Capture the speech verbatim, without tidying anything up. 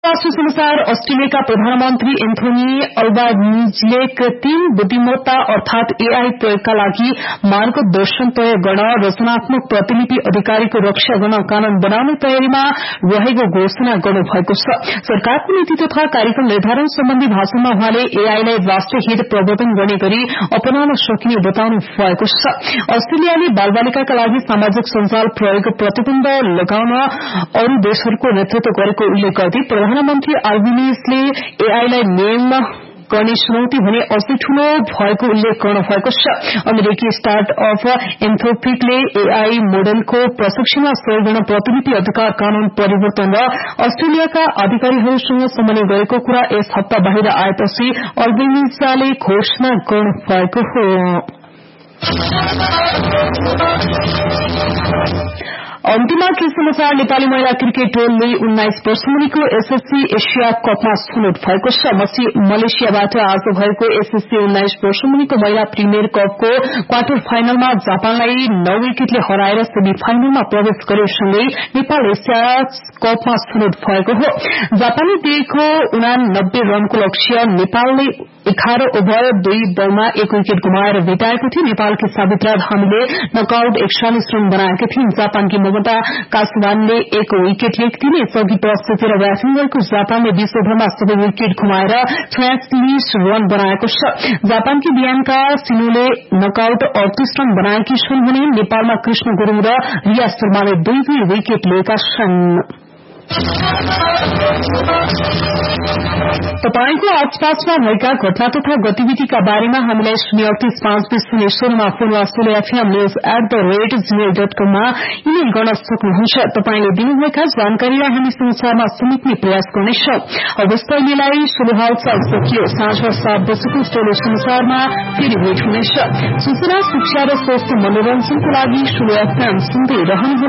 अनुसार अस्ट्रेलियाका प्रधानमन्त्री एन्थोनी अल्बानीजले कृत्रिम बुद्धिमत्ता अर्थात एआई प्रयोगका लागि मार्गदर्शन तय गर्न रचनात्मक प्रतिलिपि अधिकारीको रक्षा गर्न कानून बनाउने तयारीमा रहेको घोषणा गर्नुभएको छ। सरकारको नीति तथा कार्यक्रम निर्धारण सम्बन्धी भाषणमा उहाँले एआईलाई राष्ट्रिय हित प्रवर्तन गर्ने गरी अपनाउन सकिने बताउनु भएको छ। अस्ट्रेलियाले बालबालिकाका लागि सामाजिक सञ्जाल प्रयोग प्रतिबन्ध लगाउन अरू देशहरूको नेतृत्व गरेको उल्लेख गर्दै प्रधानमन्त्री अल्बानीजले एआईलाई नियम गर्ने चुनौती भने अझै ठूलो भएको उल्लेख गर्नुभएको छ। अमेरिकी स्टार्टअप एन्थ्रोपिकले एआई मोडलको प्रशिक्षणमा सहयोग गर्न प्रतिलिपि अधिकार कानून परिवर्तन र अस्ट्रेलियाका अधिकारीहरूसँग समन्वय गरेको कुरा यस हप्ता बाहिर आएपछि अल्बानीजले घोषणा गर्नुभएको हो। अन्तिममा के समाचार। नेपाली महिला क्रिकेट टोलले उन्नाइस वर्ष मुनिको एसएससी एशिया कपमा छनौट भएको छ। मलेसियाबाट आज भएको एसएससी उन्नाइस वर्ष मुनिको महिला प्रिमियर कपको क्वार्टर फाइनलमा जापानलाई नौ विकेटले हराएर सेमी फाइनलमा प्रवेश गरेसँगै नेपाल एशिया कपमा छनौट भएको हो। जापानले दिएको उनानब्बे रनको लक्ष्य नेपालले एघार ओभर दुई बलमा एक विकेट गुमाएर भेटाएको थियो। नेपालकी सावित्रा धामीले नकआउट एकचालिस रन बनाएकी थिइन्। जापानकी ममता कासवानले एक विकेट लिएकी थिइन्। यसअघि टस जितेर ब्याटिङ गरेको जापानले बीस ओभरमा सबै विकेट गुमाएर छयालिस रन बनाएको छ। जापानकी बियान्का सिनोले नकआउट अडतीस रन बनाएकी छन् भने नेपालमा कृष्ण गुरूङ र रिया शर्माले दुई दुई विकेट लिएका छन्। तपाईको आसपासमा भएका घटना तथा गतिविधिका बारेमा हामीलाई शून्य अडतीस पाँच बीस शून्य सोह्रमा फोन वा सोह्र FM news at the rate Gmail dot कममा इमेल गर्न सक्नुहुन्छ। तपाईले दिनुभएका जानकारीलाई हामी समाचारमा समेट्ने प्रयास गर्नेछौं। अवस्था अहिलेलाई शुभ हालचाल सकियो। साँझ सात बजेको टोली समाचारमा फेरि भेट हुनेछ। सूचना, शिक्षा र स्वास्थ्य मनोरञ्जनको लागि शुभ एफएम सुन्दै रहनुहोला।